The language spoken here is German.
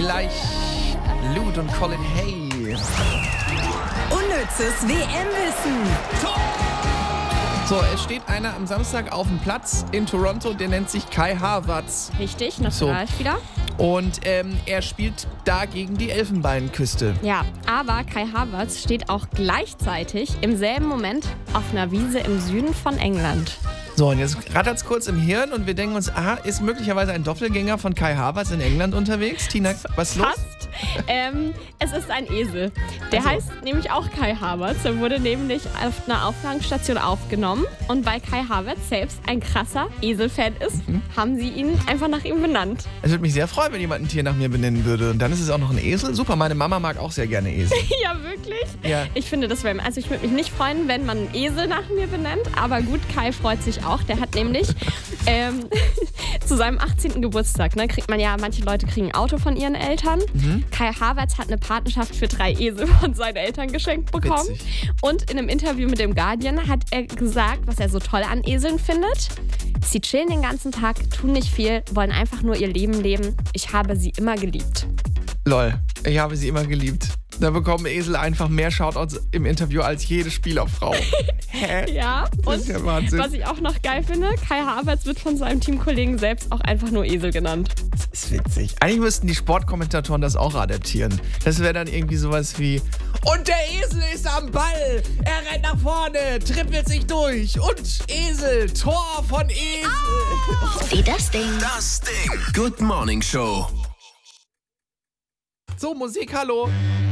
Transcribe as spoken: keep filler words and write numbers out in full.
gleich Lute und Colin Hay. Unnützes W M-Wissen. So, es steht einer am Samstag auf dem Platz in Toronto, der nennt sich Kai Havertz. Richtig, Nationalspieler. Und ähm, er spielt da gegen die Elfenbeinküste. Ja, aber Kai Havertz steht auch gleichzeitig im selben Moment auf einer Wiese im Süden von England. So, und jetzt rattert es kurz im Hirn und wir denken uns, aha, ist möglicherweise ein Doppelgänger von Kai Havertz in England unterwegs? Tina, was ist los? Fast. Ähm, es ist ein Esel. Der Also. heißt nämlich auch Kai Havertz. Er wurde nämlich auf einer Aufnahmestation aufgenommen. Und weil Kai Havertz selbst ein krasser Esel-Fan ist, mhm. haben sie ihn einfach nach ihm benannt. Es würde mich sehr freuen, wenn jemand ein Tier nach mir benennen würde. Und dann ist es auch noch ein Esel. Super, meine Mama mag auch sehr gerne Esel. Ja, wirklich? Ja. Ich finde, das wäre... Also ich würde mich nicht freuen, wenn man einen Esel nach mir benennt. Aber gut, Kai freut sich auch. Der hat nämlich ähm, zu seinem achtzehnten Geburtstag, ne, kriegt man ja, manche Leute kriegen ein Auto von ihren Eltern. Mhm. Kai Havertz hat eine Patenschaft für drei Esel von seinen Eltern geschenkt bekommen. Witzig. Und in einem Interview mit dem Guardian hat er gesagt, was er so toll an Eseln findet. Sie chillen den ganzen Tag, tun nicht viel, wollen einfach nur ihr Leben leben. Ich habe sie immer geliebt. Lol, ich habe sie immer geliebt. Da bekommen Esel einfach mehr Shoutouts im Interview als jede Spielerfrau. Hä? Ja, das und ist ja Wahnsinn. Was ich auch noch geil finde, Kai Havertz wird von seinem Teamkollegen selbst auch einfach nur Esel genannt. Das ist witzig. Eigentlich müssten die Sportkommentatoren das auch adaptieren. Das wäre dann irgendwie sowas wie: Und der Esel ist am Ball. Er rennt nach vorne, trippelt sich durch. Und Esel, Tor von Esel. Ah! Wie das Ding. Das Ding. Good Morning Show. So, Musik, hallo.